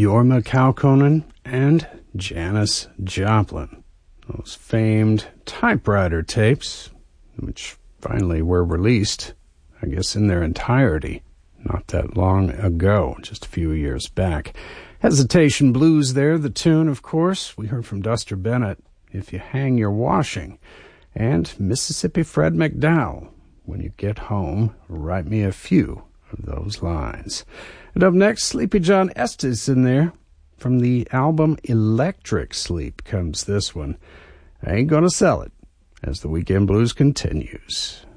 Jorma Kaukonen and Janis Joplin. Those famed typewriter tapes, which finally were released, I guess, in their entirety, not that long ago, just a few years back. Hesitation Blues there, the tune, of course. We heard from Duster Bennett, If You Hang Your Washing, and Mississippi Fred McDowell, When You Get Home, Write Me a Few of Those Lines. And up next, Sleepy John Estes in there. From the album Electric Sleep comes this one, I Ain't Gonna Sell It, as the Weekend Blues continues.